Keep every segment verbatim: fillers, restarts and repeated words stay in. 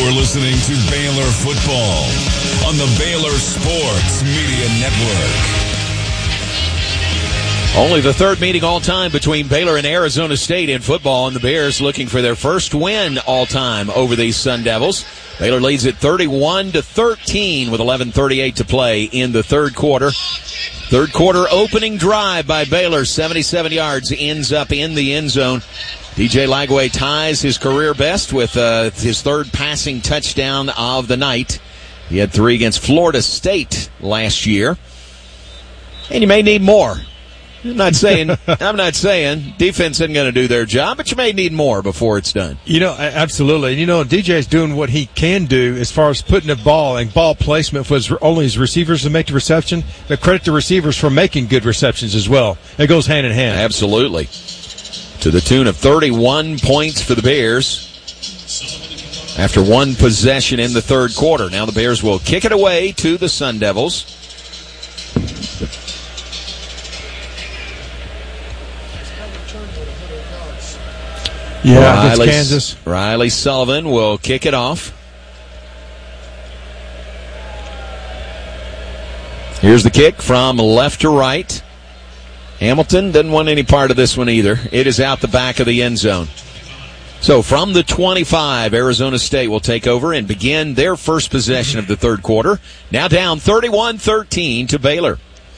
You're listening to Baylor Football on the Baylor Sports Media Network. Only the third meeting all-time between Baylor and Arizona State in football, and the Bears looking for their first win all-time over these Sun Devils. Baylor leads at thirty-one to thirteen with eleven thirty-eight to play in the third quarter. Third quarter opening drive by Baylor, seventy-seven yards, ends up in the end zone. D J Lagway ties his career best with uh, his third passing touchdown of the night. He had three against Florida State last year. And you may need more. I'm not saying I'm not saying defense isn't going to do their job, but you may need more before it's done. You know, absolutely. You know, D J's doing what he can do as far as putting the ball and ball placement for his, only his receivers to make the reception. But credit the receivers for making good receptions as well. It goes hand in hand. Absolutely. To the tune of thirty-one points for the Bears after one possession in the third quarter. Now the Bears will kick it away to the Sun Devils. Yeah, Riley, it's Kansas. Riley Sullivan will kick it off. Here's the kick from left to right. Hamilton doesn't want any part of this one either. It is out the back of the end zone. So from the twenty-five, Arizona State will take over and begin their first possession of the third quarter. Now down thirty-one thirteen to Baylor.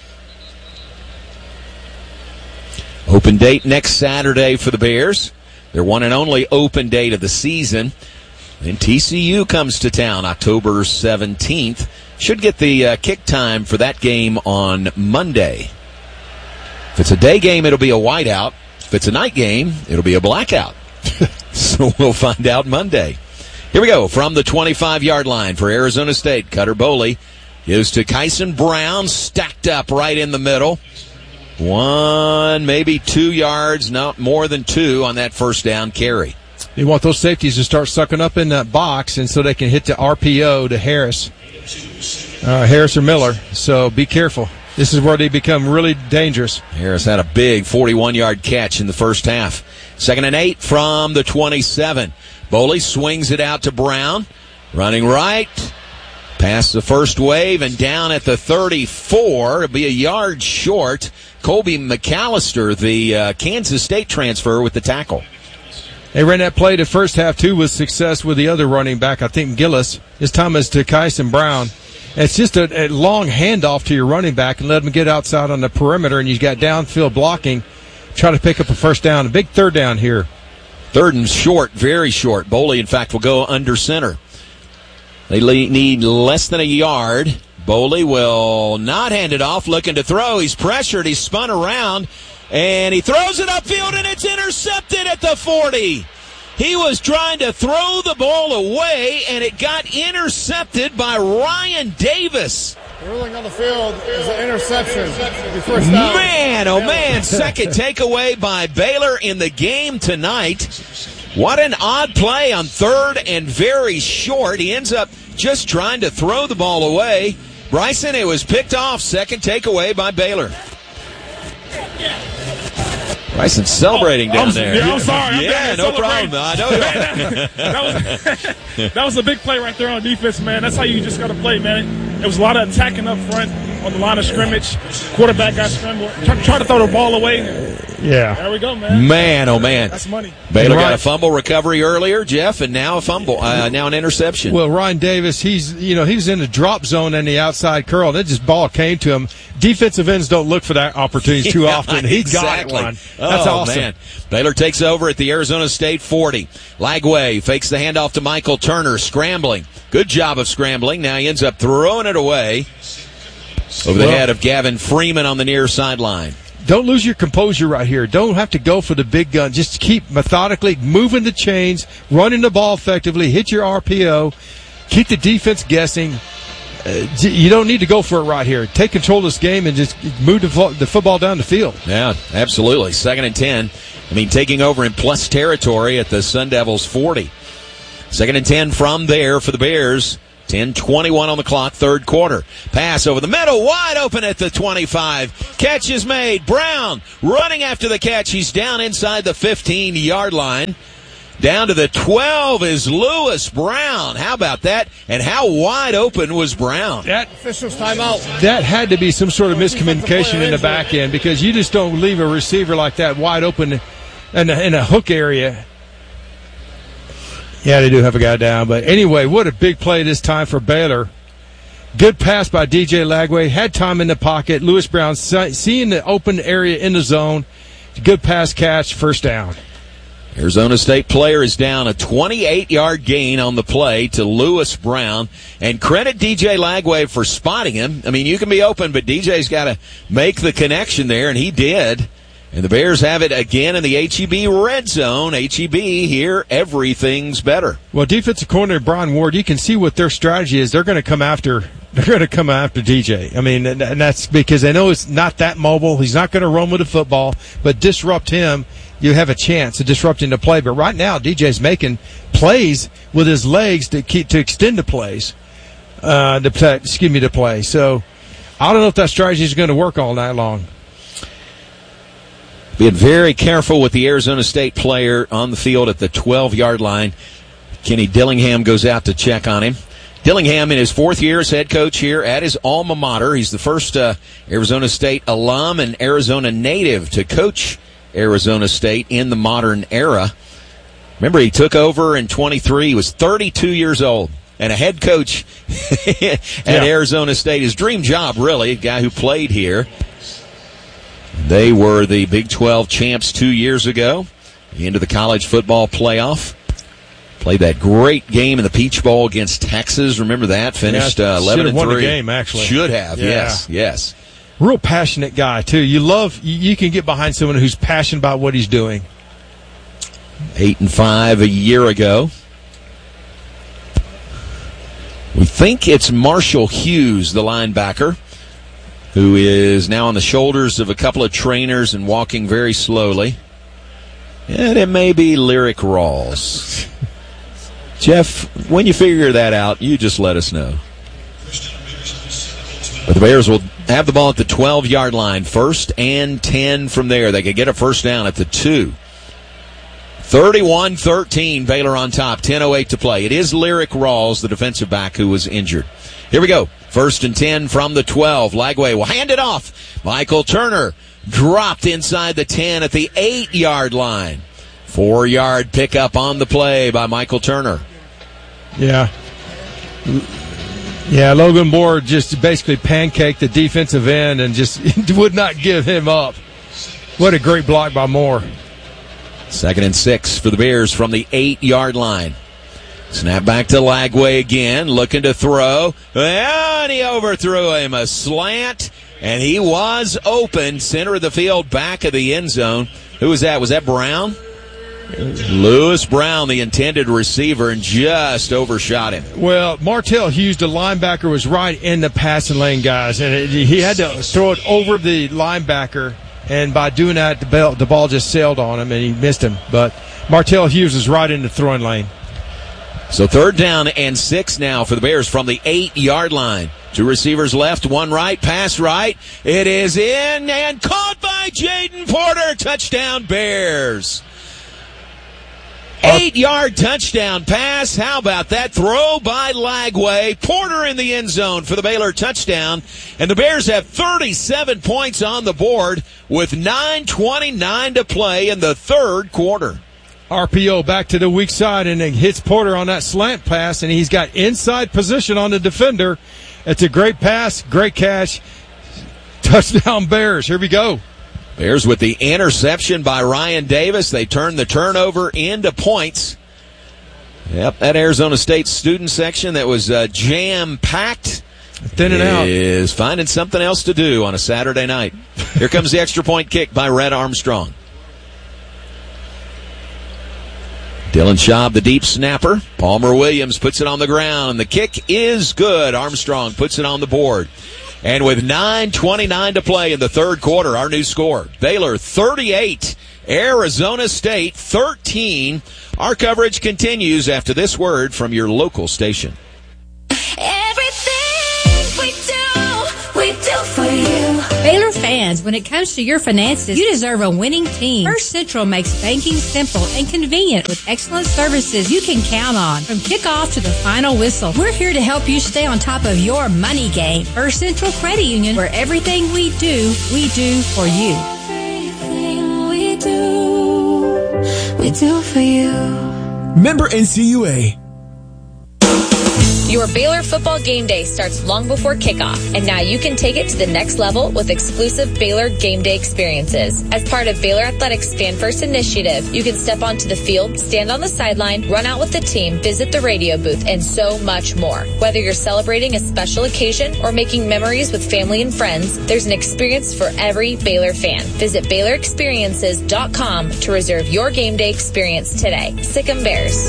Open date next Saturday for the Bears. Their one and only open date of the season. Then T C U comes to town October seventeenth. Should get the uh, kick time for that game on Monday. If it's a day game, it'll be a whiteout. If it's a night game, it'll be a blackout. So we'll find out Monday. Here we go. From the twenty-five-yard line for Arizona State, Cutter Boley gives to Kyson Brown, stacked up right in the middle. One, maybe two yards, not more than two on that first down carry. You want those safeties to start sucking up in that box, and so they can hit the R P O to Harris, uh, Harris or Miller. So be careful. This is where they become really dangerous. Harris had a big forty-one-yard catch in the first half. Second and eight from the twenty-seven. Boley swings it out to Brown. Running right. Past the first wave and down at the thirty-four. It'll be a yard short. Colby McAllister, the uh, Kansas State transfer, with the tackle. They ran that play the first half, too, with success with the other running back, I think Gillis. This time is to Kyson Brown. It's just a, a long handoff to your running back and let him get outside on the perimeter, and you've got downfield blocking. Try to pick up a first down. A big third down here. Third and short, very short. Boley, in fact, will go under center. They need less than a yard. Boley will not hand it off, looking to throw. He's pressured. He's spun around, and he throws it upfield, and it's intercepted at the forty. He was trying to throw the ball away, and it got intercepted by Ryan Davis. The ruling on the field is an interception. First down. Man, oh man, second takeaway by Baylor in the game tonight. What an odd play on third and very short. He ends up just trying to throw the ball away. Bryson, it was picked off. Second takeaway by Baylor. Bryson celebrating down I'm, there. Yeah, I'm sorry. I'm yeah, no problem. I know you are. that, was, that was a big play right there on defense, man. That's how you just got to play, man. There was a lot of attacking up front on the line of scrimmage. Quarterback got scrambled. Try, try to throw the ball away. Yeah. There we go, man. Man, oh, man. That's money. Baylor right. got a fumble recovery earlier, Jeff, and now a fumble, uh, now an interception. Well, Ryan Davis, he's you know he's in the drop zone and the outside curl. That just ball came to him. Defensive ends don't look for that opportunity too yeah, often. He exactly. got it, Ron. That's oh, awesome. Man. Baylor takes over at the Arizona State forty. Lagway fakes the handoff to Michael Turner, scrambling. Good job of scrambling. Now he ends up throwing it away over the well, head of Gavin Freeman on the near sideline. Don't lose your composure right here. Don't have to go for the big gun. Just keep methodically moving the chains, running the ball effectively, hit your R P O, keep the defense guessing. Uh, you don't need to go for it right here. Take control of this game and just move the, fo- the football down the field. Yeah, absolutely. Second and ten. I mean, taking over in plus territory at the Sun Devils forty. Second and ten from there for the Bears. ten twenty-one on the clock, third quarter. Pass over the middle, wide open at the twenty-five. Catch is made. Brown running after the catch. He's down inside the fifteen-yard line. Down to the twelve is Lewis Brown. How about that? And how wide open was Brown? That Officials timeout. That had to be some sort of miscommunication in the back end, because you just don't leave a receiver like that wide open in a, in a hook area. Yeah, they do have a guy down. But anyway, what a big play this time for Baylor. Good pass by D J Lagway. Had time in the pocket. Lewis Brown seeing the open area in the zone. Good pass catch, first down. Arizona State player is down a twenty-eight-yard gain on the play to Lewis Brown. And credit D J Lagway for spotting him. I mean, you can be open, but D J's got to make the connection there, and he did. And the Bears have it again in the H E B red zone. H E B here, everything's better. Well, defensive coordinator Brian Ward, you can see what their strategy is. They're going to come after they're going to come after D J. I mean, and that's because they know he's not that mobile. He's not going to run with the football, but disrupt him. You have a chance of disrupting the play. But right now, D J's making plays with his legs to keep to extend the plays. Uh, the play, excuse me, the play. So I don't know if that strategy is going to work all night long. Being very careful with the Arizona State player on the field at the twelve-yard line. Kenny Dillingham goes out to check on him. Dillingham in his fourth year as head coach here at his alma mater. He's the first uh, Arizona State alum and Arizona native to coach Arizona State in the modern era. Remember, he took over in twenty-three. He was thirty-two years old and a head coach at yeah. Arizona State. His dream job, really, a guy who played here. They were the Big twelve champs two years ago, into the college football playoff. Played that great game in the Peach Bowl against Texas. Remember that? Finished uh, eleven and three. Should have won the game, actually. Should have, yeah. yes, yes. Real passionate guy, too. You love, you can get behind someone who's passionate about what he's doing. Eight and five a year ago. We think it's Marshall Hughes, the linebacker, who is now on the shoulders of a couple of trainers and walking very slowly. And it may be Lyric Rawls. Jeff, when you figure that out, you just let us know. But the Bears will have the ball at the twelve-yard line. First and ten from there. They could get a first down at the two. thirty-one thirteen, Baylor on top. ten oh eight to play. It is Lyric Rawls, the defensive back, who was injured. Here we go. First and ten from the twelve. Lagway will hand it off. Michael Turner dropped inside the ten at the eight-yard line. Four-yard pickup on the play by Michael Turner. Yeah. Yeah, Logan Moore just basically pancaked the defensive end and just would not give him up. What a great block by Moore. Second and six for the Bears from the eight-yard line. Snap back to Lagway again, looking to throw. And he overthrew him. A slant, and he was open. Center of the field, back of the end zone. Who was that? Was that Brown? Lewis Brown, the intended receiver, and just overshot him. Well, Martell Hughes, the linebacker, was right in the passing lane, guys, and it, he had to throw it over the linebacker, and by doing that, the ball, the ball just sailed on him, and he missed him. But Martell Hughes is right in the throwing lane. So third down and six now for the Bears from the eight-yard line. Two receivers left, one right, pass right. It is in and caught by Jaden Porter. Touchdown, Bears. Eight-yard touchdown pass. How about that? Throw by Lagway. Porter in the end zone for the Baylor touchdown. And the Bears have thirty-seven points on the board with nine twenty-nine to play in the third quarter. R P O back to the weak side, and it hits Porter on that slant pass, and he's got inside position on the defender. It's a great pass, great catch. Touchdown, Bears. Here we go. Bears with the interception by Ryan Davis. They turn the turnover into points. Yep, that Arizona State student section that was uh, jam-packed Thinning out. is finding something else to do on a Saturday night. Here comes the extra point kick by Red Armstrong. Dylan Schaub, the deep snapper. Palmer Williams puts it on the ground. The kick is good. Armstrong puts it on the board. And with nine twenty-nine to play in the third quarter, our new score, Baylor thirty-eight, Arizona State thirteen. Our coverage continues after this word from your local station. Everything we do, we do for you. Baylor fans, when it comes to your finances, you deserve a winning team. First Central makes banking simple and convenient with excellent services you can count on. From kickoff to the final whistle, we're here to help you stay on top of your money game. First Central Credit Union, where everything we do, we do for you. Everything we do, we do for you. Member N C U A. Your Baylor football game day starts long before kickoff, and now you can take it to the next level with exclusive Baylor game day experiences. As part of Baylor Athletics Fan First initiative, you can step onto the field, stand on the sideline, run out with the team, visit the radio booth, and so much more. Whether you're celebrating a special occasion or making memories with family and friends, there's an experience for every Baylor fan. Visit Baylor Experiences dot com to reserve your game day experience today. Sic 'em Bears.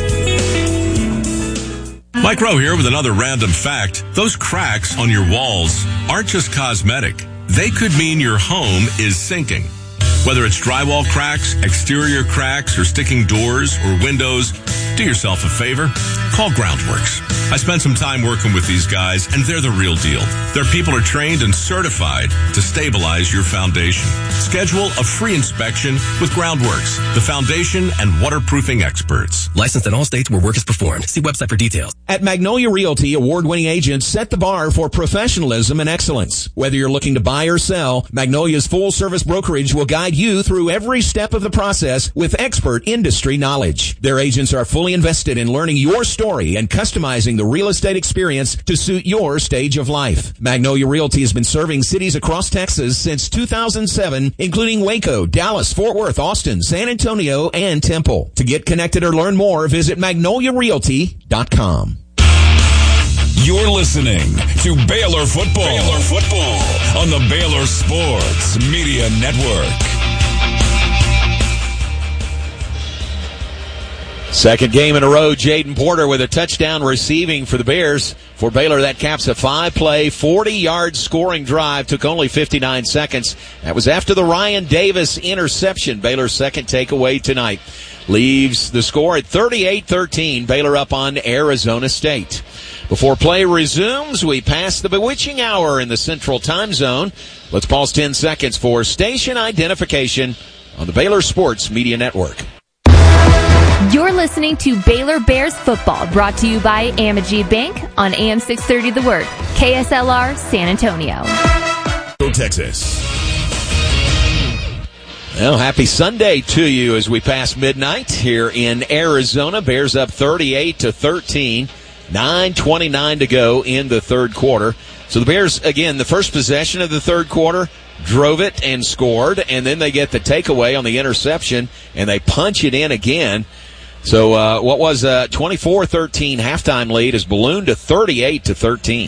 Mike Rowe here with another random fact. Those cracks on your walls aren't just cosmetic. They could mean your home is sinking. Whether it's drywall cracks, exterior cracks, or sticking doors or windows, do yourself a favor. Call Groundworks. I spent some time working with these guys, and they're the real deal. Their people are trained and certified to stabilize your foundation. Schedule a free inspection with Groundworks, the foundation and waterproofing experts. Licensed in all states where work is performed. See website for details. At Magnolia Realty, award-winning agents set the bar for professionalism and excellence. Whether you're looking to buy or sell, Magnolia's full-service brokerage will guide you through every step of the process with expert industry knowledge. Their agents are fully invested in learning your story and customizing the real estate experience to suit your stage of life. Magnolia Realty has been serving cities across Texas since two thousand seven, including Waco, Dallas, Fort Worth, Austin, San Antonio, and Temple. To get connected or learn more, visit magnolia realty dot com. You're listening to Baylor Football. Baylor Football on the Baylor Sports Media Network. Second game in a row, Jaden Porter with a touchdown receiving for the Bears. For Baylor, that caps a five-play, forty-yard scoring drive. Took only fifty-nine seconds. That was after the Ryan Davis interception. Baylor's second takeaway tonight. Leaves the score at thirty-eight thirteen. Baylor up on Arizona State. Before play resumes, we pass the bewitching hour in the Central Time Zone. Let's pause ten seconds for station identification on the Baylor Sports Media Network. You're listening to Baylor Bears football, brought to you by Amegy Bank on A M six thirty The Word, K S L R San Antonio. Texas. Well, happy Sunday to you as we pass midnight here in Arizona. Bears up thirty-eight to thirteen. nine twenty-nine to go in the third quarter. So the Bears, again, the first possession of the third quarter, drove it and scored, and then they get the takeaway on the interception, and they punch it in again. So uh, what was a twenty-four thirteen halftime lead is ballooned to thirty-eight to thirteen.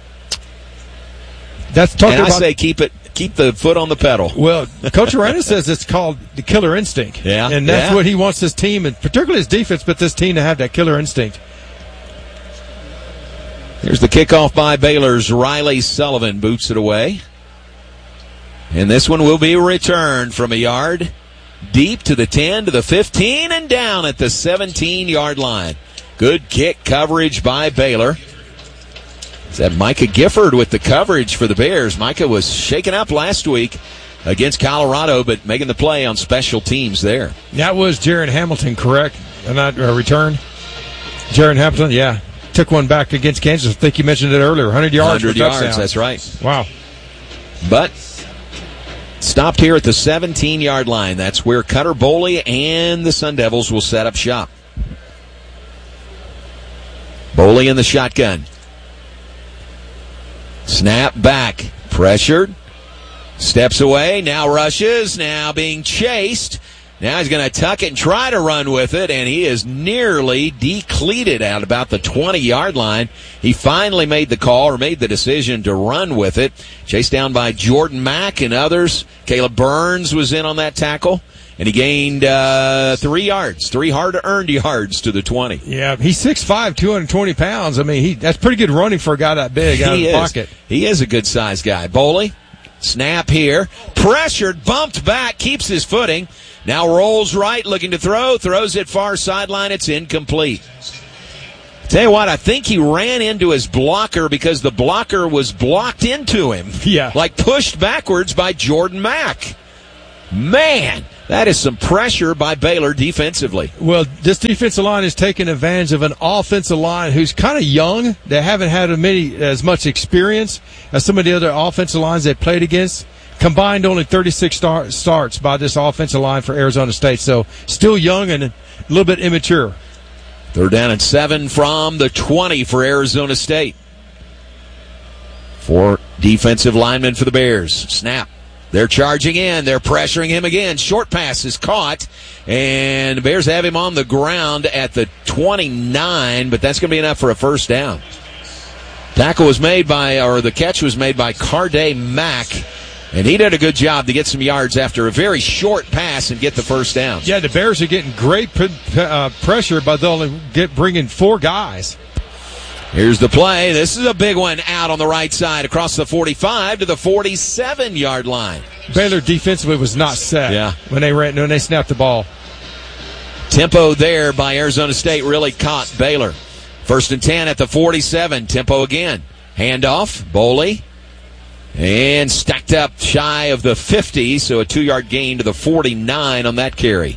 That's talking and I about, say keep it, keep the foot on the pedal. Well, Coach Arena says it's called the killer instinct. Yeah, and that's yeah. what he wants his team, and particularly his defense, but this team to have that killer instinct. Here's the kickoff by Baylor's Riley Sullivan. Boots it away. And this one will be returned from a yard deep to the ten, to the fifteen, and down at the seventeen-yard line. Good kick coverage by Baylor. Is that Micah Gifford with the coverage for the Bears? Micah was shaken up last week against Colorado, but making the play on special teams there. That was Jaron Hamilton, correct? And not uh, return? Jaron Hamilton, yeah. Took one back against Kansas. I think you mentioned it earlier. one hundred yards. one hundred yards, that's right. Wow. But stopped here at the seventeen-yard line. That's where Cutter Boley and the Sun Devils will set up shop. Boley in the shotgun. Snap back. Pressured. Steps away. Now rushes. Now being chased. Now he's going to tuck it and try to run with it, and he is nearly decleated out about the twenty-yard line. He finally made the call or made the decision to run with it. Chased down by Jordan Mack and others. Caleb Burns was in on that tackle, and he gained uh, three yards, three hard-earned yards to the twenty. Yeah, he's six five, two hundred twenty pounds. I mean, he that's pretty good running for a guy that big out he of the is. pocket. He is a good-sized guy. Boley, snap here. Pressured, bumped back, keeps his footing. Now rolls right, looking to throw. Throws it far sideline. It's incomplete. Tell you what, I think he ran into his blocker because the blocker was blocked into him. Yeah. Like pushed backwards by Jordan Mack. Man, that is some pressure by Baylor defensively. Well, this defensive line is taking advantage of an offensive line who's kind of young. They haven't had as, many, as much experience as some of the other offensive lines they played against. Combined only thirty-six start, starts by this offensive line for Arizona State. So still young and a little bit immature. Third down and seven from the twenty for Arizona State. Four defensive linemen for the Bears. Snap. They're charging in. They're pressuring him again. Short pass is caught. And the Bears have him on the ground at the twenty-nine, but that's going to be enough for a first down. Tackle was made by, or the catch was made by Carday Mack. And he did a good job to get some yards after a very short pass and get the first down. Yeah, the Bears are getting great uh, pressure, but they'll only get bringing four guys. Here's the play. This is a big one out on the right side across the forty-five to the forty-seven-yard line. Baylor defensively was not set yeah. when they ran when they snapped the ball. Tempo there by Arizona State really caught Baylor. First and ten at the forty-seven. Tempo again. Handoff. Boley. And stacked up shy of the fifty, so a two-yard gain to the forty-nine on that carry.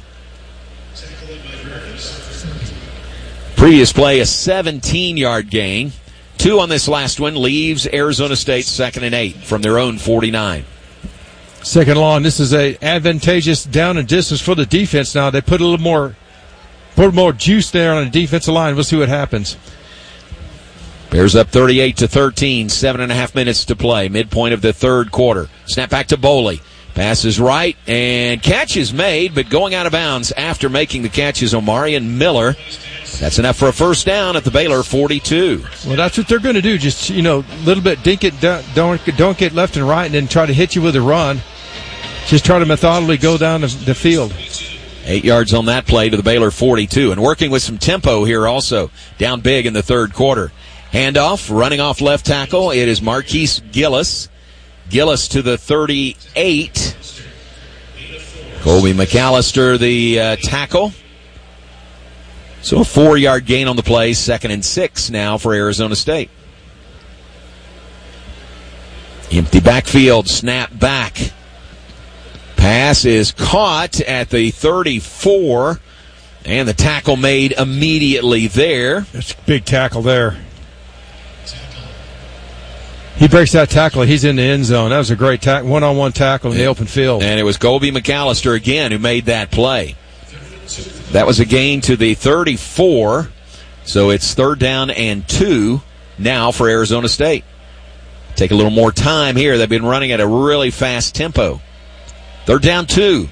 Previous play, a seventeen-yard gain. Two on this last one leaves Arizona State second and eight from their own forty-nine. Second long. This is a advantageous down and distance for the defense now. They put a little more, put more juice there on the defensive line. We'll see what happens. Bears up thirty-eight to thirteen, seven and a half minutes to play, midpoint of the third quarter. Snap back to Boley. Passes right, and catch is made, but going out of bounds after making the catch is Omarion Miller. That's enough for a first down at the Baylor forty-two. Well, that's what they're going to do. Just, you know, a little bit dink it, don't, don't get left and right, and then try to hit you with a run. Just try to methodically go down the, the field. Eight yards on that play to the Baylor forty-two, and working with some tempo here also. Down big in the third quarter. Handoff, running off left tackle. It is Marquise Gillis. Gillis to the thirty-eight. Colby McAllister, the uh, tackle. So a four-yard gain on the play. Second and six now for Arizona State. Empty backfield. Snap back. Pass is caught at the thirty-four. And the tackle made immediately there. That's a big tackle there. He breaks that tackle. He's in the end zone. That was a great tackle, one-on-one tackle in the open field. And it was Colby McAllister again who made that play. That was a gain to the thirty-four. So it's third down and two now for Arizona State. Take a little more time here. They've been running at a really fast tempo. Third down two.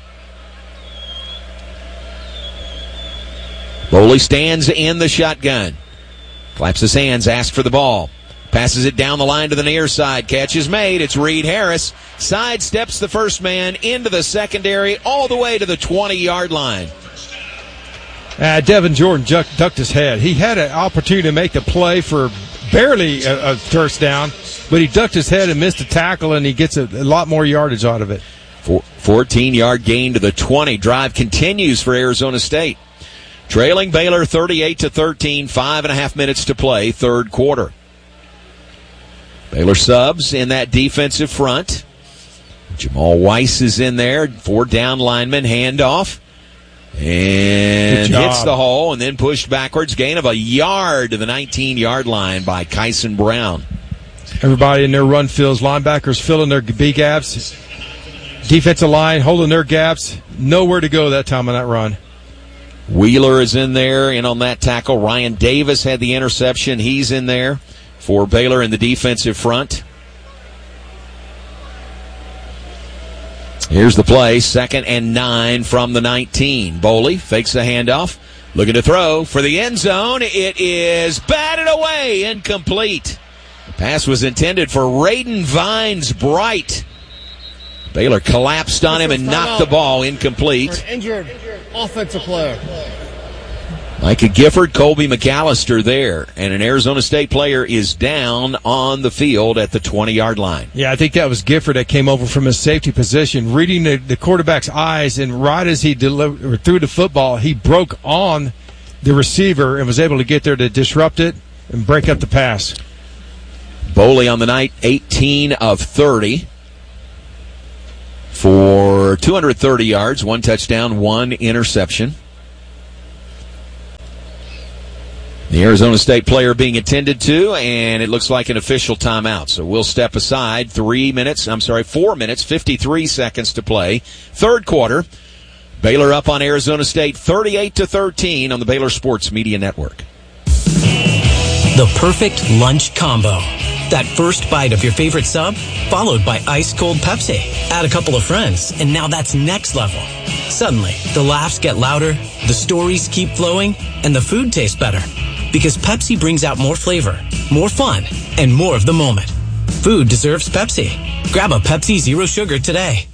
Boley stands in the shotgun. Claps his hands, asks for the ball. Passes it down the line to the near side. Catch is made. It's Reed Harris. Sidesteps the first man into the secondary all the way to the twenty-yard line. Uh, Devin Jordan ducked, ducked his head. He had an opportunity to make the play for barely a, a first down, but he ducked his head and missed a tackle, and he gets a, a lot more yardage out of it. fourteen-yard gain to the twenty. Drive continues for Arizona State. Trailing Baylor thirty-eight to thirteen, five and a half minutes to play, third quarter. Baylor subs in that defensive front. Jamal Weiss is in there. Four down linemen, handoff. And hits the hole and then pushed backwards. Gain of a yard to the nineteen-yard line by Kyson Brown. Everybody in their run fills. Linebackers filling their B gaps. Defensive line holding their gaps. Nowhere to go that time on that run. Wheeler is in there and on that tackle. Ryan Davis had the interception. He's in there for Baylor in the defensive front. Here's the play. Second and nine from the nineteen. Boley fakes the handoff. Looking to throw for the end zone. It is batted away. Incomplete. Pass was intended for Raiden Vines Bright. Baylor collapsed on him and knocked the ball incomplete. Injured offensive player. Micah Gifford, Colby McAllister there, and an Arizona State player is down on the field at the twenty-yard line. Yeah, I think that was Gifford that came over from his safety position, reading the, the quarterback's eyes, and right as he delivered or threw the football, he broke on the receiver and was able to get there to disrupt it and break up the pass. Boley on the night, eighteen of thirty for two hundred thirty yards, one touchdown, one interception. The Arizona State player being attended to, and it looks like an official timeout. So we'll step aside. Three minutes, I'm sorry, four minutes, fifty-three seconds to play. Third quarter. Baylor up on Arizona State, thirty-eight to thirteen on the Baylor Sports Media Network. The perfect lunch combo. That first bite of your favorite sub, followed by ice-cold Pepsi. Add a couple of friends, and now that's next level. Suddenly, the laughs get louder, the stories keep flowing, and the food tastes better. Because Pepsi brings out more flavor, more fun, and more of the moment. Food deserves Pepsi. Grab a Pepsi Zero Sugar today.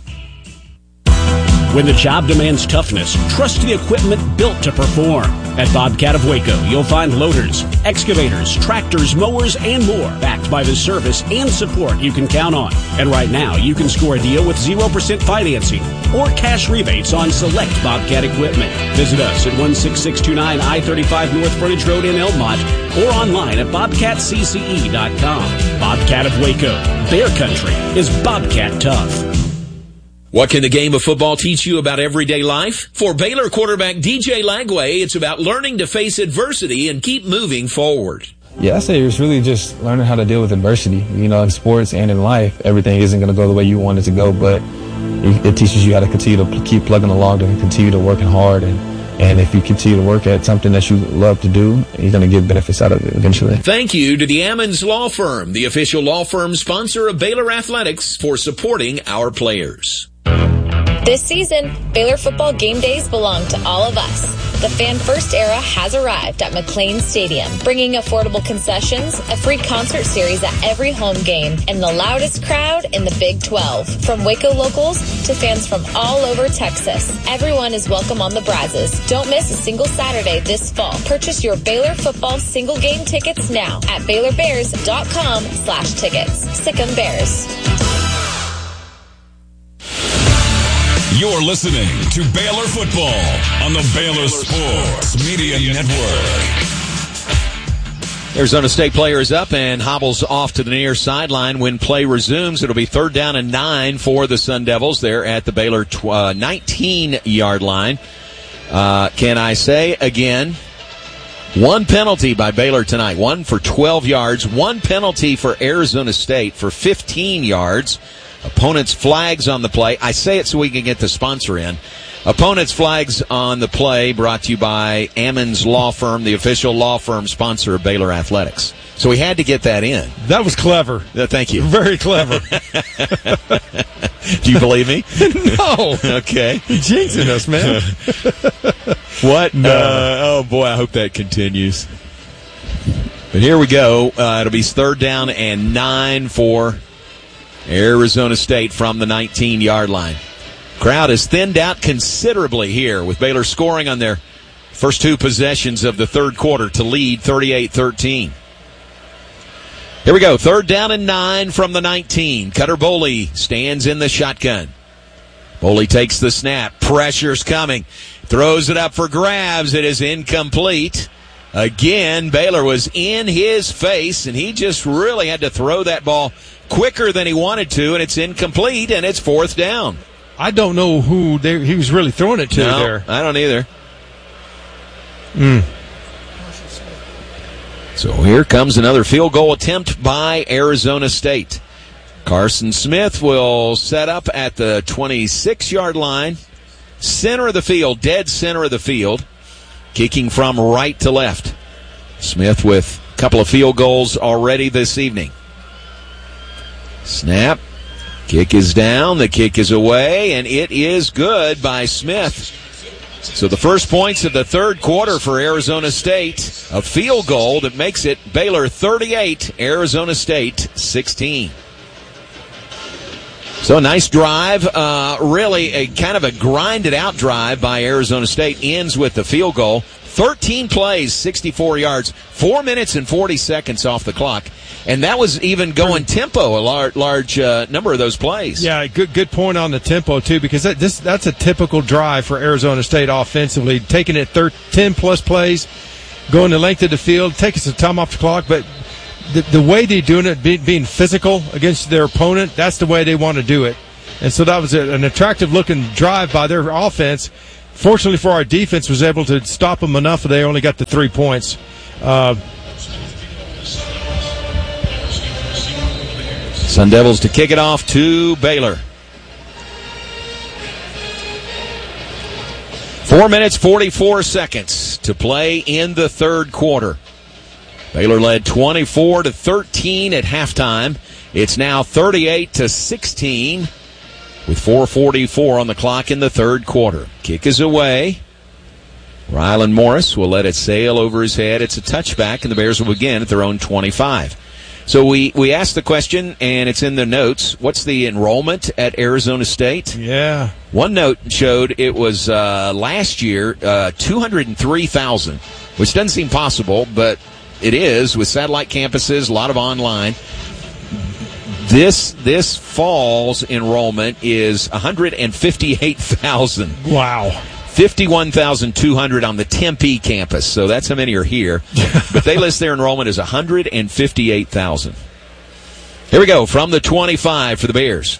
When the job demands toughness, trust the equipment built to perform. At Bobcat of Waco, you'll find loaders, excavators, tractors, mowers, and more, backed by the service and support you can count on. And right now, you can score a deal with zero percent financing or cash rebates on select Bobcat equipment. Visit us at one six six two nine I thirty-five North Frontage Road in Elmont or online at bobcat c c e dot com. Bobcat of Waco. Bear country is Bobcat tough. What can the game of football teach you about everyday life? For Baylor quarterback D J Lagway, it's about learning to face adversity and keep moving forward. Yeah, I say it's really just learning how to deal with adversity. You know, in sports and in life, everything isn't going to go the way you want it to go, but it teaches you how to continue to keep plugging along and continue to working hard. And, and if you continue to work at something that you love to do, you're going to get benefits out of it eventually. Thank you to the Ammons Law Firm, the official law firm sponsor of Baylor Athletics, for supporting our players. This season, Baylor football game days belong to all of us. The Fan First era has arrived at McLean Stadium, bringing affordable concessions, a free concert series at every home game, and the loudest crowd in the Big twelve. From Waco locals to fans from all over Texas, everyone is welcome on the Brazos. Don't miss a single Saturday this fall. Purchase your Baylor football single game tickets now at baylor bears dot com slash tickets. Sic 'em Bears. You're listening to Baylor Football on the Baylor Sports Media Network. Arizona State player is up and hobbles off to the near sideline. When play resumes, it'll be third down and nine for the Sun Devils. They're at the Baylor nineteen-yard line. Uh, can I say again, one penalty by Baylor tonight. One for twelve yards. One penalty for Arizona State for fifteen yards. Opponents' flags on the play. I say it so we can get the sponsor in. Opponents' flags on the play brought to you by Ammons Law Firm, the official law firm sponsor of Baylor Athletics. So we had to get that in. That was clever. Uh, thank you. Very clever. Do you believe me? No. Okay. You're jinxing us, man. What? No. Uh, oh, boy, I hope that continues. But here we go. Uh, it'll be third down and nine for Arizona State from the nineteen-yard line. Crowd has thinned out considerably here, with Baylor scoring on their first two possessions of the third quarter to lead thirty-eight thirteen. Here we go. Third down and nine from the nineteen. Cutter Boley stands in the shotgun. Boley takes the snap. Pressure's coming. Throws it up for grabs. It is incomplete. Again, Baylor was in his face, and he just really had to throw that ball quicker than he wanted to, and it's incomplete, and it's fourth down. I don't know who they, he was really throwing it to no, there. I don't either. Mm. So here comes another field goal attempt by Arizona State. Carson Smith will set up at the twenty-six-yard line, center of the field, dead center of the field, kicking from right to left. Smith with a couple of field goals already this evening. Snap. Kick is down. The kick is away, and it is good by Smith. So the first points of the third quarter for Arizona State, a field goal that makes it Baylor thirty-eight, Arizona State sixteen. So a nice drive, uh, really a kind of a grinded out drive by Arizona State, ends with the field goal. thirteen plays, sixty-four yards, four minutes and forty seconds off the clock. And that was even going tempo, a large, large uh, number of those plays. Yeah, good good point on the tempo, too, because that, this that's a typical drive for Arizona State offensively, taking it thir- ten-plus plays, going the length of the field, taking some time off the clock, but the, the way they're doing it, be, being physical against their opponent, that's the way they want to do it. And so that was a, an attractive-looking drive by their offense. Fortunately for our defense, was able to stop them enough that they only got the three points. Uh, Sun Devils to kick it off to Baylor. Four minutes, forty-four seconds to play in the third quarter. Baylor led twenty-four to thirteen at halftime. It's now thirty-eight to sixteen with four forty-four on the clock in the third quarter. Kick is away. Rylan Morris will let it sail over his head. It's a touchback, and the Bears will begin at their own twenty-five. So we, we asked the question, and it's in the notes, what's the enrollment at Arizona State? Yeah. One note showed it was uh, last year uh, two hundred three thousand, which doesn't seem possible, but it is with satellite campuses, a lot of online. This this fall's enrollment is one hundred fifty-eight thousand. Wow. fifty-one thousand two hundred on the Tempe campus, so that's how many are here. But they list their enrollment as one hundred fifty-eight thousand. Here we go, from the twenty-five for the Bears.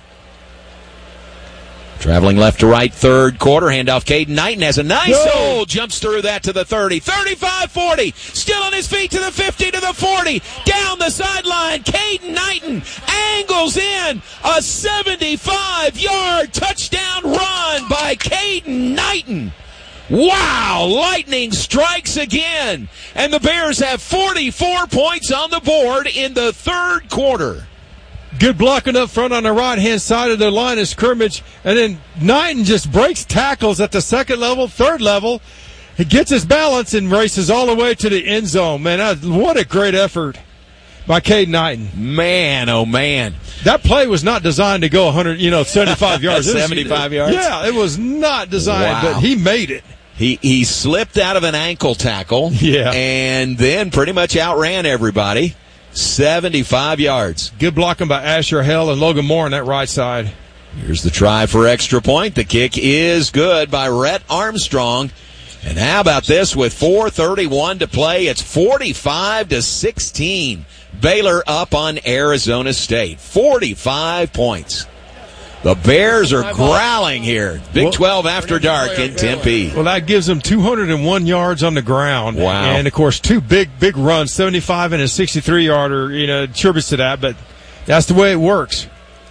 Traveling left to right, third quarter, handoff. Caden Knighton has a nice hole, jumps through that to the thirty, thirty-five forty, still on his feet to the fifty, to the forty, down the sideline. Caden Knighton angles in a seventy-five-yard touchdown run by Caden Knighton. Wow, lightning strikes again, and the Bears have forty-four points on the board in the third quarter. Good blocking up front on the right-hand side of the line of scrimmage. And then Knighton just breaks tackles at the second level, third level. He gets his balance and races all the way to the end zone. Man, what a great effort by Caden Knighton. Man, oh, man. That play was not designed to go one hundred, you know, seventy-five yards. seventy-five yards? Yeah, it was not designed, wow. But he made it. He he slipped out of an ankle tackle. Yeah. And then pretty much outran everybody. seventy-five yards. Good blocking by Asher Hell and Logan Moore on that right side. Here's the try for extra point. The kick is good by Rhett Armstrong. And how about this with four thirty-one to play? It's forty-five to sixteen. Baylor up on Arizona State. forty-five points. The Bears are growling here. Big twelve after dark in Tempe. Well, that gives them two hundred one yards on the ground. Wow. And, of course, two big, big runs, seventy-five and a sixty-three-yarder, you know, attributes to that. But that's the way it works.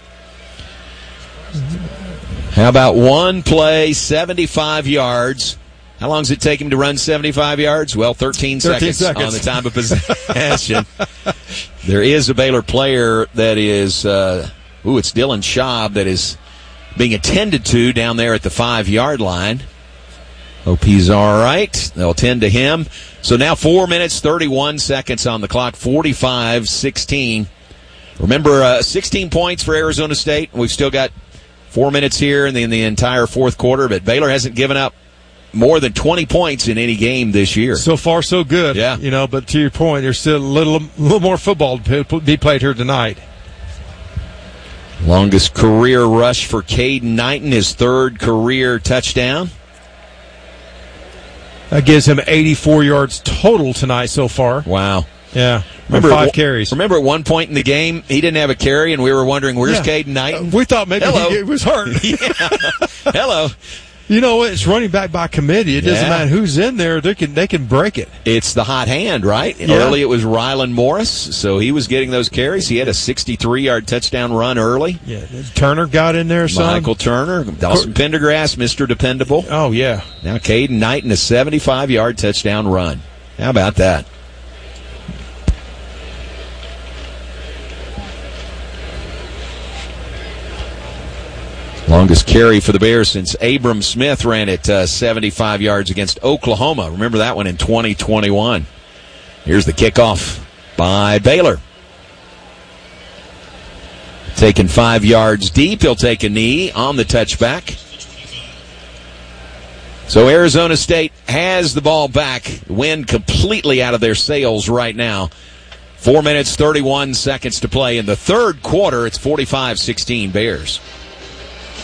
How about one play, seventy-five yards? How long does it take him to run seventy-five yards? Well, thirteen, thirteen seconds, seconds on the time of possession. There is a Baylor player that is... Uh, Ooh, it's Dylan Schaub that is being attended to down there at the five-yard line. Hope he's all right. They'll tend to him. So now four minutes, thirty-one seconds on the clock, forty-five sixteen. Remember, uh, sixteen points for Arizona State. We've still got four minutes here in the, in the entire fourth quarter, but Baylor hasn't given up more than twenty points in any game this year. So far, so good. Yeah. You know, but to your point, there's still a little, little more football to be played here tonight. Longest career rush for Caden Knighton, his third career touchdown. That gives him eighty-four yards total tonight so far. Wow. Yeah. Remember five at, carries. Remember at one point in the game, he didn't have a carry, and we were wondering, where's yeah. Caden Knighton? Uh, we thought maybe Hello. he, he was hurt. Hello. You know what? It's running back by committee. It doesn't yeah. matter who's in there. They can they can break it. It's the hot hand, right? Yeah. Early it was Rylan Morris, so he was getting those carries. He had a sixty-three-yard touchdown run early. Yeah, Turner got in there, son. Michael Turner. Dawson Pendergrass, Mister Dependable. Oh, yeah. Now Caden Knighton, a seventy-five-yard touchdown run. How about that? Longest carry for the Bears since Abram Smith ran it uh, seventy-five yards against Oklahoma. Remember that one in twenty twenty-one. Here's the kickoff by Baylor. Taking five yards deep. He'll take a knee on the touchback. So Arizona State has the ball back. Wind completely out of their sails right now. Four minutes, thirty-one seconds to play in the third quarter. It's forty-five sixteen Bears.